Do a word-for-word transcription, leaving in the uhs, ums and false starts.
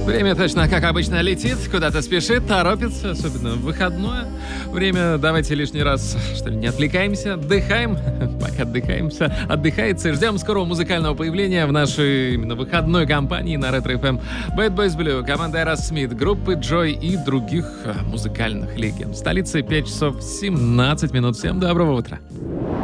Время точно, как обычно, летит, куда-то спешит, торопится, особенно в выходное время. Давайте лишний раз, что ли, не отвлекаемся, отдыхаем, пока отдыхаемся, отдыхается. Ждем скорого музыкального появления в нашей именно выходной компании на Ретро эф эм. Bad Boys Blue, команда Aerosmith, группы Joy и других музыкальных легенд. В столице пять часов семнадцать минут. Всем доброго утра.